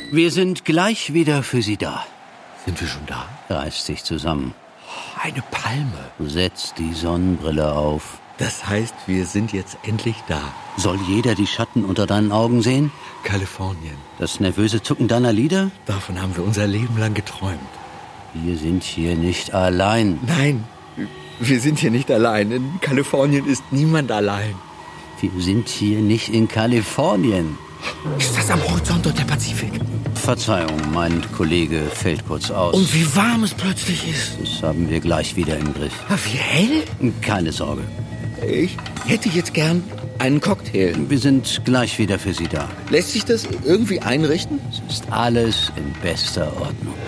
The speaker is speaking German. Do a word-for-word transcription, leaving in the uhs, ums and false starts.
Wir sind gleich wieder für Sie da. Sind wir schon da? Reiß dich zusammen. Eine Palme. Setz die Sonnenbrille auf. Das heißt, wir sind jetzt endlich da. Soll jeder die Schatten unter deinen Augen sehen? Kalifornien. Das nervöse Zucken deiner Lider? Davon haben wir unser Leben lang geträumt. Wir sind hier nicht allein. Nein, wir sind hier nicht allein. In Kalifornien ist niemand allein. Wir sind hier nicht in Kalifornien. Ist das am Horizont dort der Pazifik? Verzeihung, mein Kollege fällt kurz aus. Und wie warm es plötzlich ist. Das haben wir gleich wieder im Griff. Wie hell? Keine Sorge. Ich hätte jetzt gern einen Cocktail. Wir sind gleich wieder für Sie da. Lässt sich das irgendwie einrichten? Es ist alles in bester Ordnung.